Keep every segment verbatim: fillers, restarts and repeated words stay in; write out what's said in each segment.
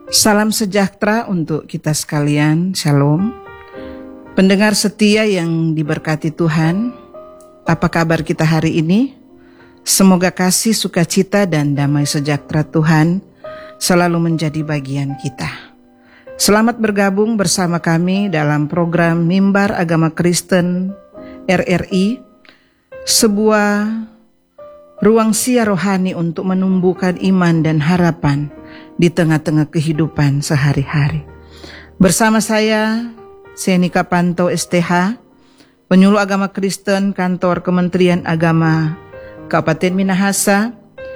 Salam sejahtera untuk kita sekalian, Shalom. Pendengar setia yang diberkati Tuhan, apa kabar kita hari ini? Semoga kasih, sukacita, dan damai sejahtera Tuhan selalu menjadi bagian kita. Selamat bergabung bersama kami dalam program Mimbar Agama Kristen R R I, sebuah ruang siar rohani untuk menumbuhkan iman dan harapan di tengah-tengah kehidupan sehari-hari. Bersama saya, Senika Panto S T H, penyuluh agama Kristen kantor Kementerian Agama Kabupaten Minahasa.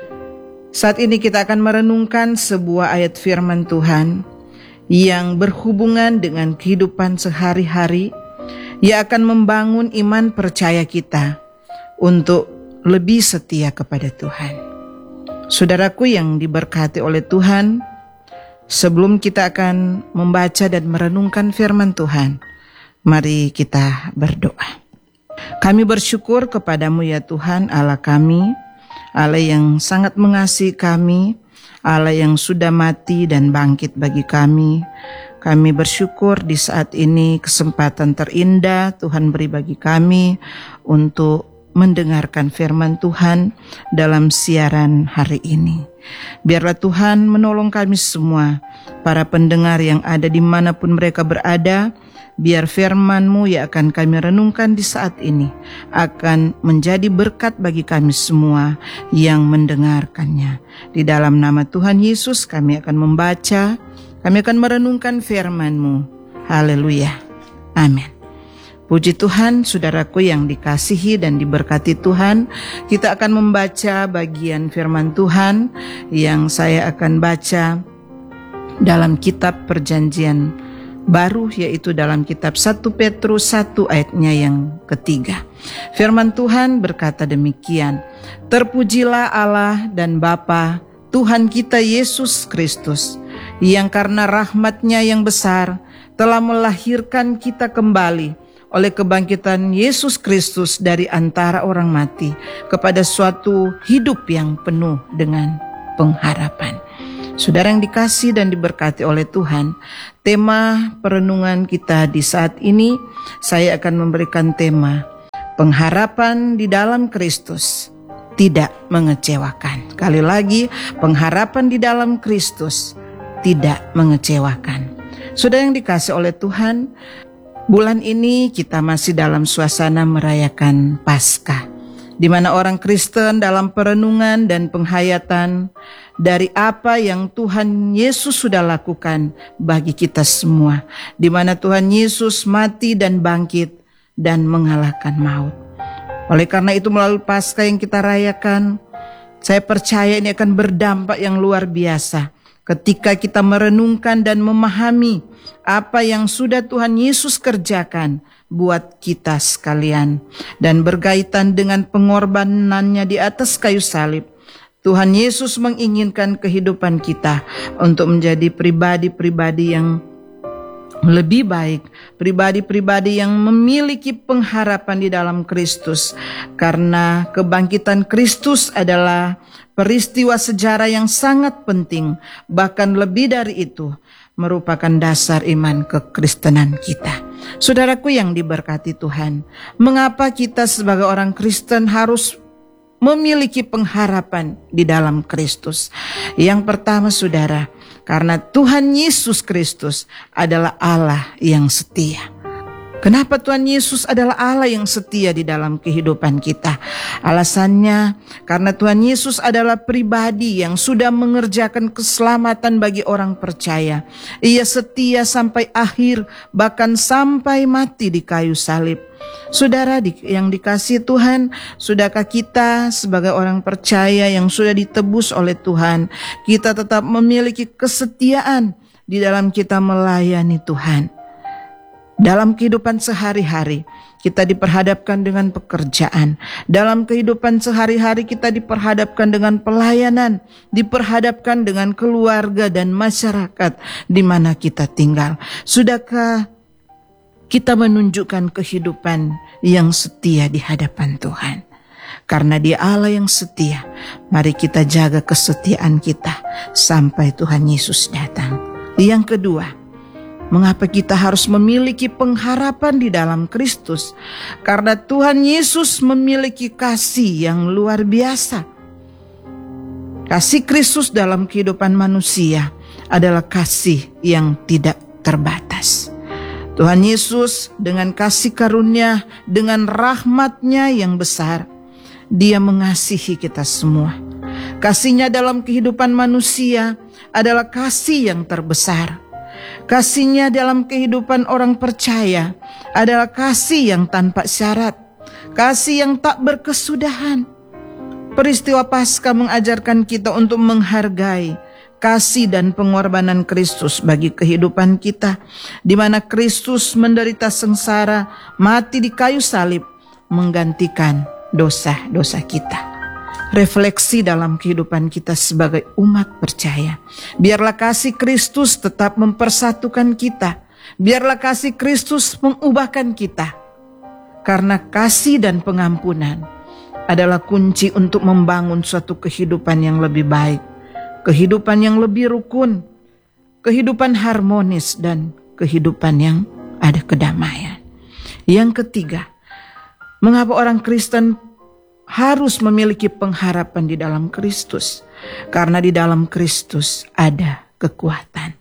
Saat ini kita akan merenungkan sebuah ayat firman Tuhan yang berhubungan dengan kehidupan sehari-hari, yang akan membangun iman percaya kita untuk lebih setia kepada Tuhan. Saudaraku yang diberkati oleh Tuhan, sebelum kita akan membaca dan merenungkan firman Tuhan, mari kita berdoa. Kami bersyukur kepadamu ya Tuhan, Allah kami, Allah yang sangat mengasihi kami, Allah yang sudah mati dan bangkit bagi kami. Kami bersyukur di saat ini kesempatan terindah Tuhan beri bagi kami untuk mendengarkan firman Tuhan dalam siaran hari ini. Biarlah Tuhan menolong kami semua, para pendengar yang ada dimanapun mereka berada. Biar firman-Mu yang akan kami renungkan di saat ini akan menjadi berkat bagi kami semua yang mendengarkannya. Di dalam nama Tuhan Yesus kami akan membaca, kami akan merenungkan firman-Mu. Haleluya. Amin. Puji Tuhan, saudaraku yang dikasihi dan diberkati Tuhan, kita akan membaca bagian firman Tuhan yang saya akan baca dalam kitab Perjanjian Baru, yaitu dalam kitab satu Petrus satu ayatnya yang ketiga. Firman Tuhan berkata demikian, "Terpujilah Allah dan Bapa Tuhan kita Yesus Kristus, yang karena rahmat-Nya yang besar telah melahirkan kita kembali oleh kebangkitan Yesus Kristus dari antara orang mati kepada suatu hidup yang penuh dengan pengharapan." Saudara yang dikasihi dan diberkati oleh Tuhan, tema perenungan kita di saat ini, saya akan memberikan tema pengharapan di dalam Kristus tidak mengecewakan. Kali lagi, pengharapan di dalam Kristus tidak mengecewakan. Saudara yang dikasihi oleh Tuhan, bulan ini kita masih dalam suasana merayakan Paskah, di mana orang Kristen dalam perenungan dan penghayatan dari apa yang Tuhan Yesus sudah lakukan bagi kita semua, di mana Tuhan Yesus mati dan bangkit dan mengalahkan maut. Oleh karena itu, melalui Paskah yang kita rayakan, saya percaya ini akan berdampak yang luar biasa ketika kita merenungkan dan memahami apa yang sudah Tuhan Yesus kerjakan buat kita sekalian, dan berkaitan dengan pengorbanannya di atas kayu salib. Tuhan Yesus menginginkan kehidupan kita untuk menjadi pribadi-pribadi yang lebih baik, pribadi-pribadi yang memiliki pengharapan di dalam Kristus, karena kebangkitan Kristus adalah peristiwa sejarah yang sangat penting, bahkan lebih dari itu merupakan dasar iman kekristenan kita. Saudaraku yang diberkati Tuhan, mengapa kita sebagai orang Kristen harus memiliki pengharapan di dalam Kristus? Yang pertama, saudara, karena Tuhan Yesus Kristus adalah Allah yang setia. Kenapa Tuhan Yesus adalah Allah yang setia di dalam kehidupan kita? Alasannya karena Tuhan Yesus adalah pribadi yang sudah mengerjakan keselamatan bagi orang percaya. Ia setia sampai akhir, bahkan sampai mati di kayu salib. Saudara yang dikasihi Tuhan, sudahkah kita sebagai orang percaya yang sudah ditebus oleh Tuhan, kita tetap memiliki kesetiaan di dalam kita melayani Tuhan? Dalam kehidupan sehari-hari kita diperhadapkan dengan pekerjaan. Dalam kehidupan sehari-hari kita diperhadapkan dengan pelayanan, diperhadapkan dengan keluarga dan masyarakat di mana kita tinggal. Sudahkah kita menunjukkan kehidupan yang setia di hadapan Tuhan? Karena Dia Allah yang setia, mari kita jaga kesetiaan kita sampai Tuhan Yesus datang. Yang kedua, mengapa kita harus memiliki pengharapan di dalam Kristus? Karena Tuhan Yesus memiliki kasih yang luar biasa. Kasih Kristus dalam kehidupan manusia adalah kasih yang tidak terbatas. Tuhan Yesus dengan kasih karunia, dengan rahmat-Nya yang besar, Dia mengasihi kita semua. Kasih-Nya dalam kehidupan manusia adalah kasih yang terbesar. Kasih-Nya dalam kehidupan orang percaya adalah kasih yang tanpa syarat, kasih yang tak berkesudahan. Peristiwa Paskah mengajarkan kita untuk menghargai kasih dan pengorbanan Kristus bagi kehidupan kita, di mana Kristus menderita sengsara, mati di kayu salib, menggantikan dosa-dosa kita. Refleksi dalam kehidupan kita sebagai umat percaya. Biarlah kasih Kristus tetap mempersatukan kita. Biarlah kasih Kristus mengubahkan kita. Karena kasih dan pengampunan adalah kunci untuk membangun suatu kehidupan yang lebih baik. Kehidupan yang lebih rukun. Kehidupan harmonis dan kehidupan yang ada kedamaian. Yang ketiga, mengapa orang Kristen harus memiliki pengharapan di dalam Kristus? Karena di dalam Kristus ada kekuatan.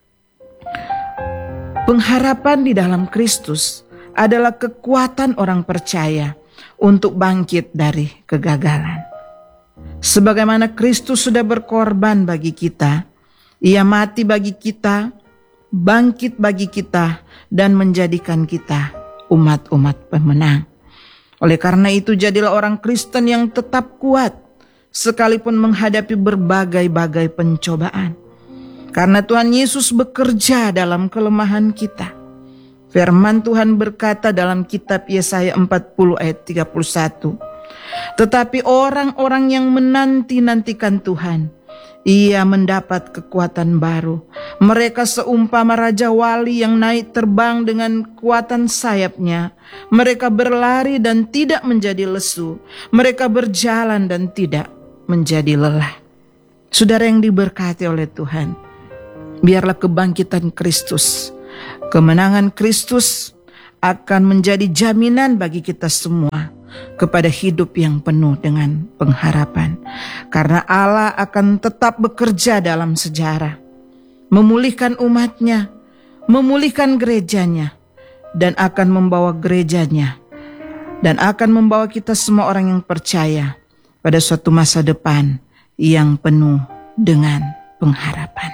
Pengharapan di dalam Kristus adalah kekuatan orang percaya untuk bangkit dari kegagalan. Sebagaimana Kristus sudah berkorban bagi kita, Ia mati bagi kita, bangkit bagi kita, dan menjadikan kita umat-umat pemenang. Oleh karena itu, jadilah orang Kristen yang tetap kuat sekalipun menghadapi berbagai-bagai pencobaan. Karena Tuhan Yesus bekerja dalam kelemahan kita. Firman Tuhan berkata dalam kitab Yesaya empat puluh ayat tiga puluh satu. Tetapi orang-orang yang menanti-nantikan Tuhan, ia mendapat kekuatan baru. Mereka seumpama raja wali yang naik terbang dengan kekuatan sayapnya. Mereka berlari dan tidak menjadi lesu. Mereka berjalan dan tidak menjadi lelah. Saudara yang diberkati oleh Tuhan, biarlah kebangkitan Kristus, kemenangan Kristus akan menjadi jaminan bagi kita semua kepada hidup yang penuh dengan pengharapan. Karena Allah akan tetap bekerja dalam sejarah, memulihkan umatnya, memulihkan gerejanya, dan akan membawa gerejanya, dan akan membawa kita semua orang yang percaya pada suatu masa depan yang penuh dengan pengharapan.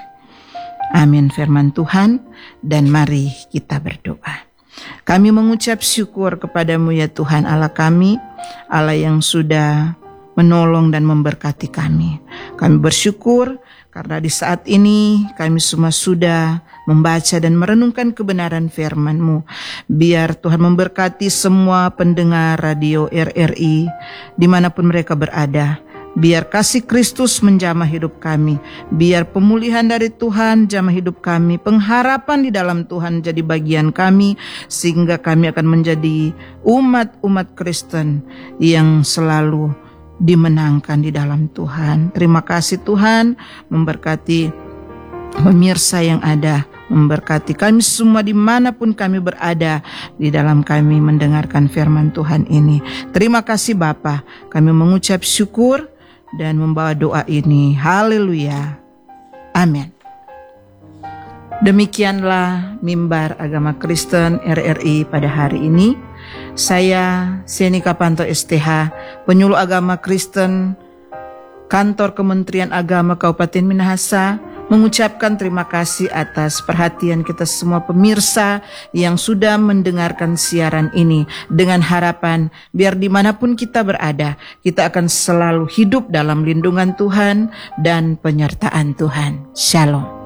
Amin firman Tuhan, dan mari kita berdoa. Kami mengucap syukur kepadamu ya Tuhan Allah kami, Allah yang sudah menolong dan memberkati kami. Kami bersyukur karena di saat ini kami semua sudah membaca dan merenungkan kebenaran firman-Mu. Biar Tuhan memberkati semua pendengar radio R R I dimanapun mereka berada. Biar kasih Kristus menjamah hidup kami. Biar pemulihan dari Tuhan jamah hidup kami. Pengharapan di dalam Tuhan jadi bagian kami. Sehingga kami akan menjadi umat-umat Kristen yang selalu dimenangkan di dalam Tuhan. Terima kasih Tuhan, memberkati pemirsa yang ada, memberkati kami semua dimanapun kami berada di dalam kami mendengarkan firman Tuhan ini. Terima kasih Bapa, kami mengucap syukur dan membawa doa ini. Haleluya. Amin. Demikianlah mimbar agama Kristen R R I pada hari ini. Saya Seni Kapanto S T H, penyuluh agama Kristen Kantor Kementerian Agama Kabupaten Minahasa, mengucapkan terima kasih atas perhatian kita semua pemirsa yang sudah mendengarkan siaran ini. Dengan harapan biar dimanapun kita berada, kita akan selalu hidup dalam lindungan Tuhan dan penyertaan Tuhan. Shalom.